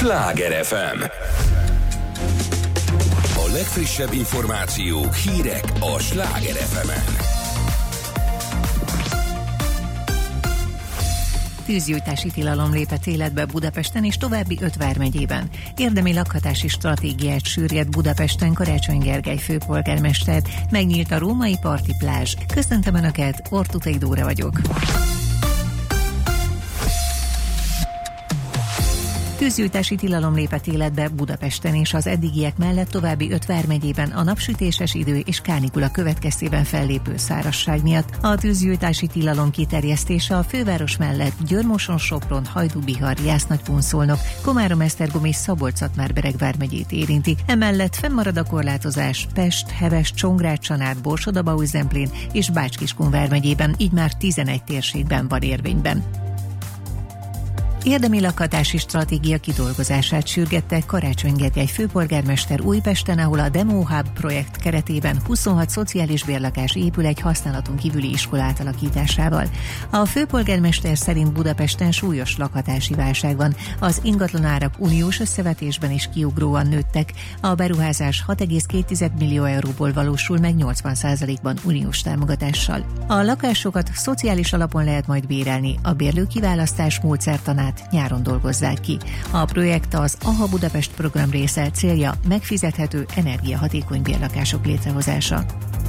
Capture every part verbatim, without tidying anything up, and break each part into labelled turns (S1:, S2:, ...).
S1: Sláger ef em. A legfrissebb információk, hírek a Sláger ef emen.
S2: Tűzgyújtási tilalom lépett életbe Budapesten és további öt vármegyében. Érdemi lakhatási stratégiát sürget Budapesten Karácsony Gergely főpolgármester. Megnyílt a római parti plázs. Köszöntöm Önöket, Ortutai Dóra vagyok. Tűzgyújtási tilalom lépett életbe Budapesten és az eddigiek mellett további öt vármegyében a napsütéses idő és kánikula következtében fellépő szárazság miatt. A tűzgyújtási tilalom kiterjesztése a főváros mellett Győr-Moson, Sopron, Hajdú-Bihar, Jász-Nagypunszolnok, Komárom-Esztergom és Szabolcs-Szatmár-Bereg vármegyét érinti. Emellett fennmarad a korlátozás Pest, Heves, Csongrád, Csanád, Borsod-Abaúj-Zemplén és Bács-Kiskun vármegyében, így már tizenegy térségben van érvényben. Érdemi lakhatási stratégia kidolgozását sürgette Karácsony Gergely főpolgármester Újpesten, ahol a Demo Hub projekt keretében huszonhat szociális bérlakás épül egy használaton kívüli iskola átalakításával. A főpolgármester szerint Budapesten súlyos lakhatási válság van, az ingatlanárak uniós összevetésben is kiugróan nőttek, a beruházás hat egész két millió euróból valósul meg nyolcvan százalékban uniós támogatással. A lakásokat szociális alapon lehet majd bérelni, a bérlőkiválasztás módszertanát nyáron dolgozzák ki. A projekt az á há Budapest program része, célja megfizethető, energiahatékony bérlakások létrehozása.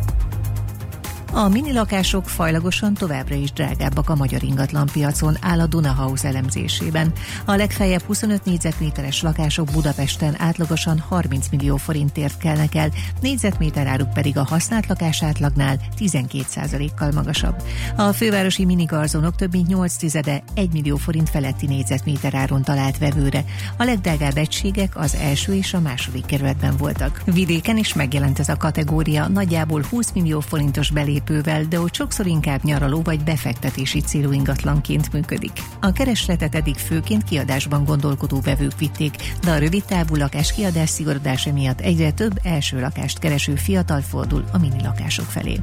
S2: A mini lakások fajlagosan továbbra is drágábbak a magyar ingatlanpiacon, áll a Duna House elemzésében. A legfeljebb huszonöt négyzetméteres lakások Budapesten átlagosan harminc millió forintért kelnek el, négyzetméter áruk pedig a használt lakás átlagnál tizenkét százalékkal magasabb. A fővárosi minigarzonok több mint nyolc tizede egy millió forint feletti négyzetméter áron talált vevőre. A legdrágább egységek az első és a második kerületben voltak. Vidéken is megjelent ez a kategória, nagyjából húsz millió forintos belép de ott sokszor inkább nyaraló vagy befektetési célú ingatlanként működik. A keresletet eddig főként kiadásban gondolkodó vevők vitték, de a rövidtávú lakáskiadás szigorodása miatt egyre több első lakást kereső fiatal fordul a mini lakások felé.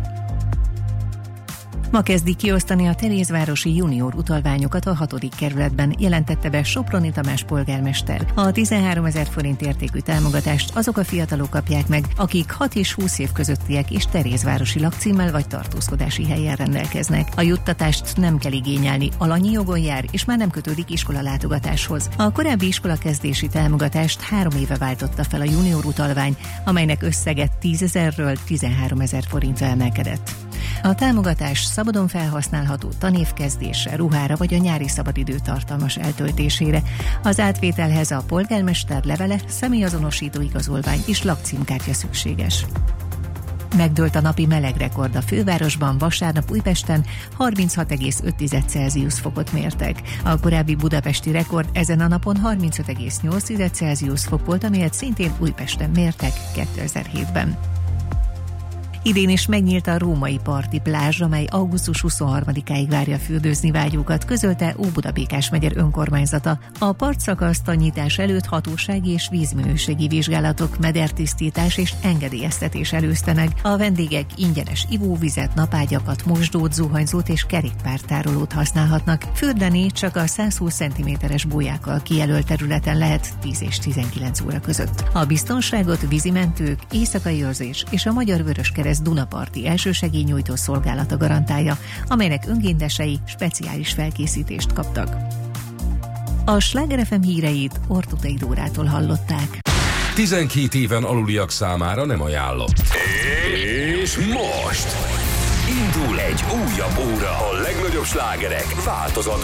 S2: Ma kezdi kiosztani a Terézvárosi junior utalványokat a hatodik kerületben, jelentette be Soproni Tamás polgármester. A tizenháromezer forint értékű támogatást azok a fiatalok kapják meg, akik hat és húsz év közöttiek és terézvárosi lakcímmel vagy tartózkodási helyen rendelkeznek. A juttatást nem kell igényelni, alanyi jogon jár, és már nem kötődik iskolalátogatáshoz. A korábbi iskolakezdési támogatást három éve váltotta fel a junior utalvány, amelynek összege tízezerről tizenháromezer forintra emelkedett. A támogatás szabadon felhasználható tanévkezdésre, ruhára vagy a nyári szabadidő tartalmas eltöltésére. Az átvételhez a polgármester levele, személyazonosító igazolvány és lakcímkártya szükséges. Megdőlt a napi melegrekord a fővárosban, vasárnap Újpesten harminchat egész öt Celsius fokot mértek. A korábbi budapesti rekord ezen a napon harmincöt egész nyolc Celsius fok volt, amelyet szintén Újpesten mértek kétezer-hétben. Idén is megnyílt a római parti plázs, amely augusztus huszonharmadikáig várja fürdőzni vágyókat, közölte Óbudabékás megyer önkormányzata. A partszakaszt a nyitás előtt hatósági és vízminőségi vizsgálatok, medertisztítás és engedélyeztetés előzte meg. A vendégek ingyenes ivóvizet, napágyakat, mosdót, zuhanyzót és kerékpártárolót használhatnak. Fürdeni csak a száz húsz centiméteres bójákkal kijelölt területen lehet tíz és tizenkilenc óra között. A biztonságot vízimentők, éjszakai őrzés és a Magyar Vöröskereszt Dunaparti elsősegélynyújtó szolgálata garantálja, amelynek önkéntesei speciális felkészítést kaptak. A Sláger ef em híreit Ortutai Dórától hallották.
S1: tizenkét éven aluliak számára nem ajánlott. És most indul egy újabb óra. A legnagyobb slágerek változatlan